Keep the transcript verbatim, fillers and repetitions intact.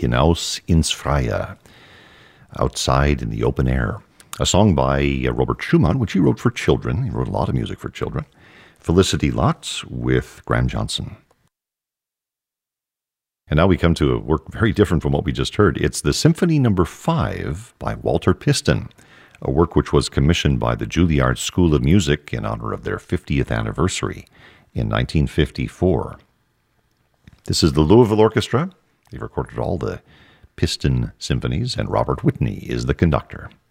Hinaus ins Freie, Outside in the Open Air. A song by uh, Robert Schumann, which he wrote for children. He wrote a lot of music for children. Felicity Lotz with Graham Johnson. And now we come to a work very different from what we just heard. It's the Symphony Number Five by Walter Piston, a work which was commissioned by the Juilliard School of Music in honor of their fiftieth anniversary in nineteen fifty-four. This is the Louisville Orchestra. They've recorded all the Piston symphonies, and Robert Whitney is the conductor.